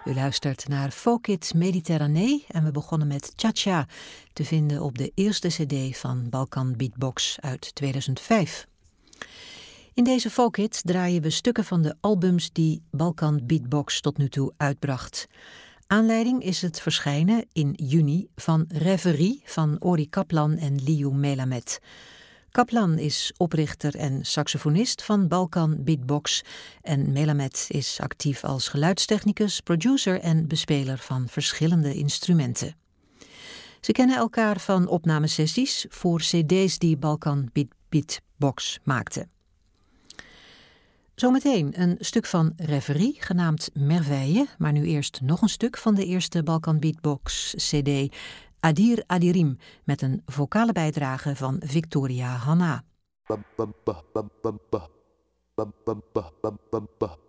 U luistert naar Folk Mediterranee en we begonnen met Cha-Cha, te vinden op de eerste cd van Balkan Beatbox uit 2005. In deze Folk draaien we stukken van de albums die Balkan Beatbox tot nu toe uitbracht. Aanleiding is het verschijnen in juni van Reverie van Ori Kaplan en Liu Melamed. Kaplan is oprichter en saxofonist van Balkan Beatbox en Melamed is actief als geluidstechnicus, producer en bespeler van verschillende instrumenten. Ze kennen elkaar van opnamesessies voor cd's die Balkan Beatbox maakte. Zometeen een stuk van Reverie, genaamd Merveille, maar nu eerst nog een stuk van de eerste Balkan Beatbox cd, Adir Adirim, met een vocale bijdrage van Victoria Hanna.